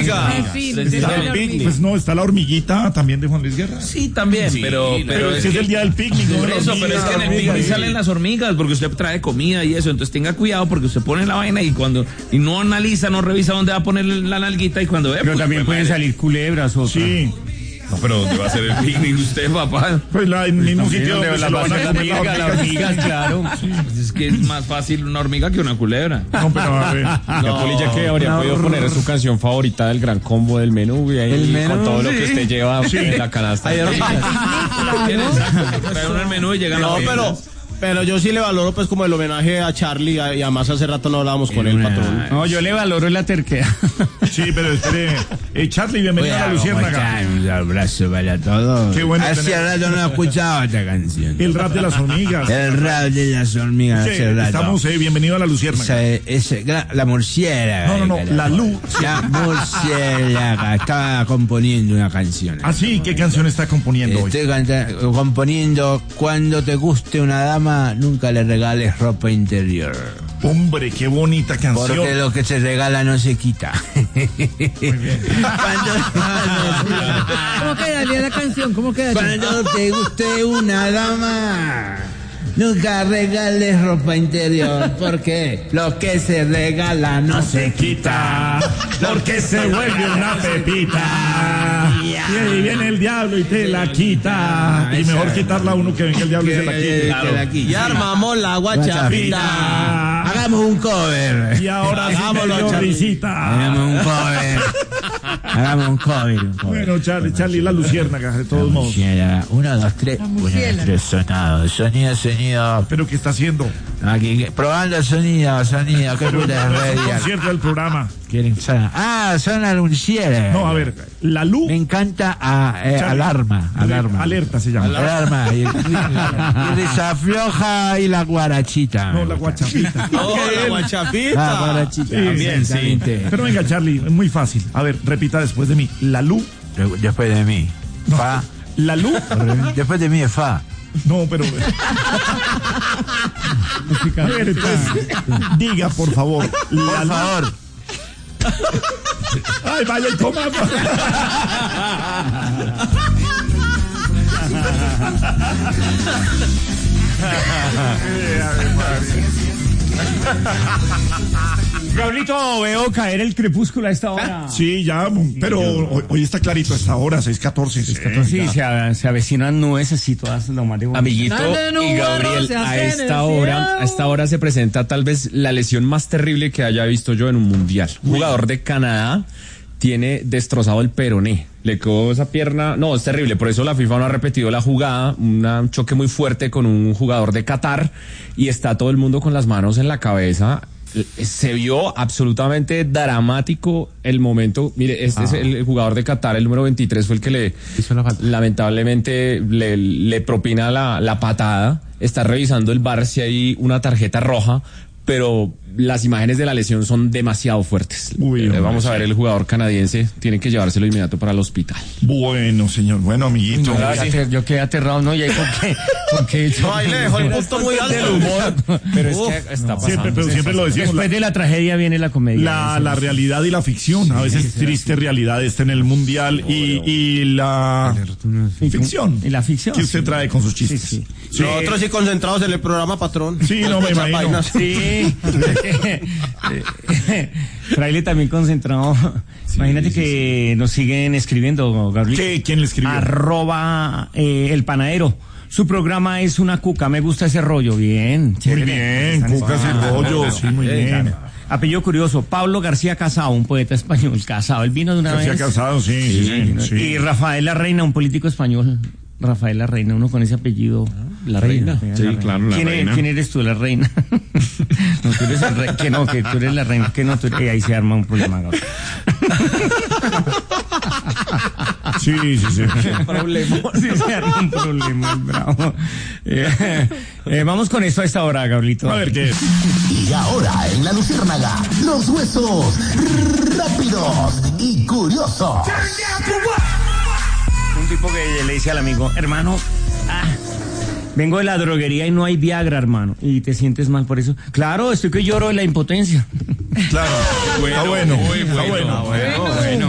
hormiga. En fin, Pues no, está la hormiguita también de Juan Luis Guerra. Sí, también, pero es que es el día del picnic, ¿no? Por eso, pero es que en el picnic salen las hormigas, porque usted trae comida y eso, entonces tenga cuidado porque usted pone la vaina y no analiza, no revisa dónde va a poner la nalguita y cuando ve. Pero pues, también pueden salir culebras o Sí. No, pero ¿dónde va a ser el picnic usted, papá? Pues en el mismo sitio donde se lo van a comer las hormigas, claro. Es que es más fácil una hormiga que una culebra. No, pero a ver. Polilla que habría podido poner su canción favorita del gran combo del menú y ahí El menú, con todo lo sí. que usted lleva en la canasta. Exacto, trae uno el menú y llegan No, las pero yo sí le valoro pues como el homenaje a Charlie y además hace rato no hablábamos con él, patrón. No, yo le valoro la terquedad. Sí, pero espere. Charlie, bienvenido a la Luciérnaga. Un abrazo para todos. Qué bueno Hace tener- rato no escuchaba esta canción. El rap de las hormigas. El rap de las hormigas Sí, hace rato. estamos, bienvenido a la Luciérnaga. La murciélaga. No, la Lu. La murciélaga. Estaba componiendo una canción. Ah, sí, ¿qué canción está componiendo hoy? Estoy componiendo Cuando te guste una dama, nunca le regales ropa interior. Hombre, qué bonita canción. Porque lo que se regala no se quita. ¿Cómo quedaría la canción? ¿Cómo quedaría? Cuando te guste una dama, nunca regales ropa interior. Porque lo que se regala no se quita. Porque se vuelve una pepita. Y ahí viene el diablo y te la quita. Y mejor quitarla a uno que venga el diablo y se la quite. Y armamos la guachapita. Hagamos un cover. Y ahora sí me Hagámoslo, dio Charlie. risita. Hagamos un cover. Hagamos un cover. Bueno, Charlie, la Luciérnaga, de todos modos. Murciélaga. 1, 2, 3. 1, 2, 3, sonado. Sonido. ¿Pero qué está haciendo? Aquí, probando sonido. Qué puta El redia. concierto del programa. ¿Quieren sonar? Suena la murciélaga. No, a ver, la Lu. Me encanta Charlie. alarma. Alerta se llama. Alarma. Y desafloja y la guarachita. No, la guachapita. Oh, la guachapita. La guarachita. También, sí. Pero venga, Charlie, es muy fácil. A ver, repita después de mí. La Lu. Después de mí. Fa. La Lu. Después de mí es fa. No, pero. A ver, entonces, diga, por favor. Por favor. Ay, vaya y coma. Gabrielito, veo caer el crepúsculo a esta hora. Sí, ya, pero hoy está clarito a esta hora, 6:14. Sí, se avecinan nubes así todas lo más de bonito. Amiguito Ande, y Gabriel, se a hacen esta el hora cielo. se presenta tal vez la lesión más terrible que haya visto yo en un mundial. Un jugador de Canadá tiene destrozado el peroné. Le quedó esa pierna, no, es terrible, por eso la FIFA no ha repetido la jugada, un choque muy fuerte con un jugador de Qatar y está todo el mundo con las manos en la cabeza. Se vio absolutamente dramático el momento. Mire, este es el jugador de Qatar, el número 23, fue el que lamentablemente le propina la patada. Está revisando el VAR si hay una tarjeta roja, pero las imágenes de la lesión son demasiado fuertes. Vamos a ver, el jugador canadiense tiene que llevárselo inmediato para el hospital. Bueno, señor, bueno, amiguito. Yo quedé aterrado, ¿no? ¿Y ahí por qué? No, ahí le dejó el punto muy alto. Pero es que está pasando. Siempre lo decimos. Después de la tragedia viene la comedia. La realidad y la ficción. A veces triste realidad está en el mundial y la ficción. Y la ficción. Que usted trae con sus chistes. Sí. Nosotros sí concentrados en el programa, patrón. Sí, no me imagino. Vainas. Sí. Fraile también concentrado. Imagínate que nos siguen escribiendo, Gabriel. ¿Quién le escribió? @ el panadero. Su programa es una cuca, me gusta ese rollo. Bien, Muy chévere. bien, cucas y rollo, sí, muy bien. Apellido curioso, Pablo García Casado, un poeta español, Casado. Él vino de una García vez. Casado, sí. Y Rafael La Reina, un político español. Rafael La Reina, uno con ese apellido. La Reina. Sí, claro, la Reina. ¿Quién eres tú, la reina? No, tú eres el rey. Que no, que tú eres la reina. Que no, tú eres... ahí se arma un problema. ¿No? Sí. Problema. Sí, se arma un problema, bravo. Vamos con esto a esta hora, Gabrielito. A ver qué es. Y ahora en la Luciérnaga, los huesos rápidos y curiosos. Un tipo que le dice al amigo, hermano, vengo de la droguería y no hay Viagra, hermano. Y te sientes mal por eso. Claro, estoy que lloro de la impotencia. Claro. Está bueno. Muy bueno. Está bueno.